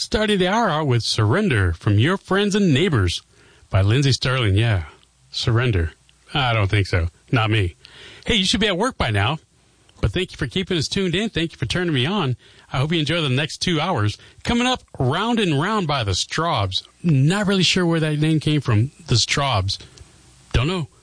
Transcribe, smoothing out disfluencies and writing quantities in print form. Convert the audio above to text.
started the hour out with Surrender from Your Friends and Neighbors by Lindsey Sterling. Yeah, Surrender. I don't think so. Not me. Hey, you should be at work by now. But thank you for keeping us tuned in. Thank you for turning me on. I hope you enjoy the next 2 hours. Coming up, Round and Round by the Strawbs. Not really sure where that name came from, the Strawbs. Don't know.